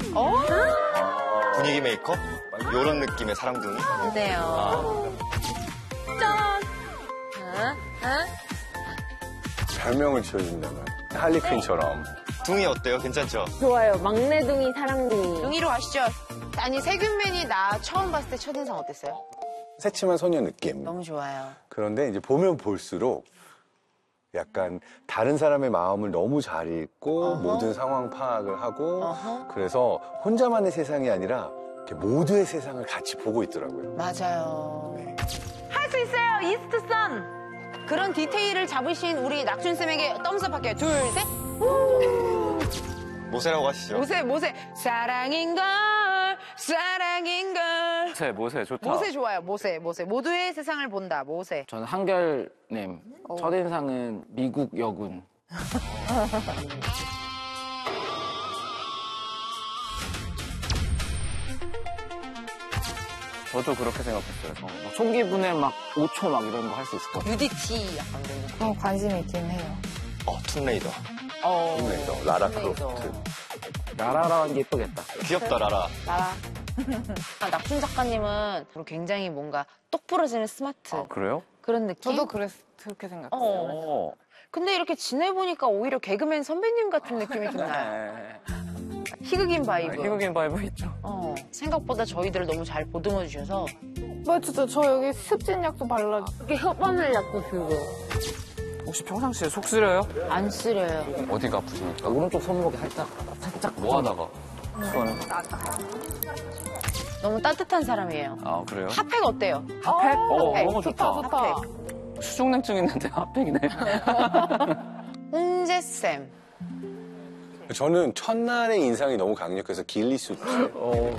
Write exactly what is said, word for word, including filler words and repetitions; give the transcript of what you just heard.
어? 분위기 메이커? 이런 느낌의 사랑둥이? 네요. 아. 짠! 응? 응? 별명을 지어준다면 할리퀸처럼. 둥이 어때요? 괜찮죠? 좋아요. 막내둥이, 사랑둥이. 둥이로 가시죠. 아니, 세균맨이 나 처음 봤을 때 첫인상 어땠어요? 새침한 소녀 느낌. 너무 좋아요. 그런데 이제 보면 볼수록 약간 다른 사람의 마음을 너무 잘 읽고 어허. 모든 상황 파악을 하고 어허. 그래서 혼자만의 세상이 아니라 이렇게 모두의 세상을 같이 보고 있더라고요. 맞아요. 할 수 있어요, 이스트 선! 그런 디테일을 잡으신 우리 낙준쌤에게 덤스업 할게요. 둘, 셋. 모세라고 하시죠. 모세, 모세. 사랑인걸, 사랑인걸. 모세, 모세 좋다. 모세 좋아요, 모세, 모세. 모두의 세상을 본다, 모세. 저는 한결님. 첫인상은 미국 여군. 저도 그렇게 생각했어요. 어, 막 총기분해 막 오 초 막 이런 거 할 수 있을 것 같아요. 유디티 약간 그런 느낌. 어, 관심 있긴 해요. 어, 툼레이더. 어. 툼레이더, 라라 툼레이더. 크로프트. 라라라는 게 예쁘겠다. 귀엽다, 라라. 나라. 아, 낙준 작가님은 굉장히 뭔가 똑 부러지는 스마트. 아, 그래요? 그런 느낌? 저도 그랬, 그렇게 생각했어요. 어. 어. 근데 이렇게 지내보니까 오히려 개그맨 선배님 같은 느낌이 좀 나요. 네. 희극인 바이브. 희극인 바이브 있죠. 어. 생각보다 저희들을 너무 잘 보듬어 주셔서. 맞죠, 저 여기 습진 약도 발라. 이렇게 혓바늘 약도 들고. 혹시 평상시에 속 쓰려요? 안 쓰려요. 어디가 아프십니까? 오른쪽 손목에 살짝, 살짝 뭐 하다가? 손. 너무 따뜻한 사람이에요. 아, 그래요? 핫팩 어때요? 핫팩? 어, 핫팩. 너무 좋다. 핫팩. 수족냉증 있는데 핫팩이네. 홍재쌤. 저는 첫날의 인상이 너무 강력해서 길리수트. 어.